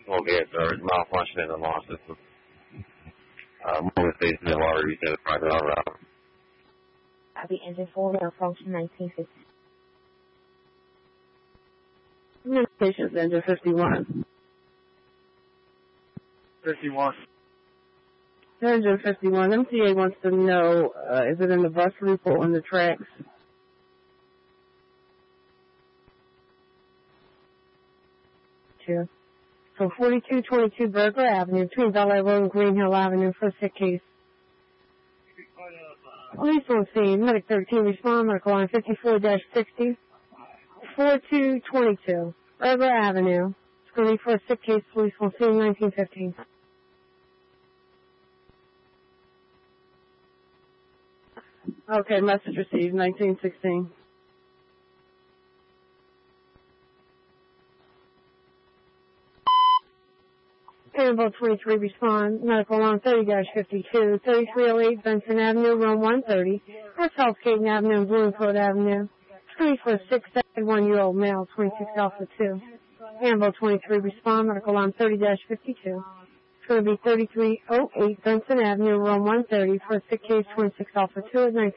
will get or malfunction in the law system. Most states have already said it's private on route. Copy engine 4 malfunction 1950. Communications engine 51. 51. Engine 51, MTA wants to know, is it in the bus loop or on the tracks? Sure. So 4222 Burger Avenue, between Bel Air Road and Green Hill Avenue for a sick case. Police on scene, medic 13, respond, medical line 54-60. 4222 Burger Avenue. It's going to be for a sick case, police on scene 1915. Okay, message received, 1916. Annabelle 23, respond. Medical line 30-52, 3308 Benson Avenue, room 130. That's South Caden Avenue and Bloomfield Avenue. 24-6-1-year-old male, 26 Alpha 2. Annabelle 23, respond. Medical line 30-52. It's going to be 3308 Benson Avenue, room 130 for a sick case, 26 Alpha 2 at 19.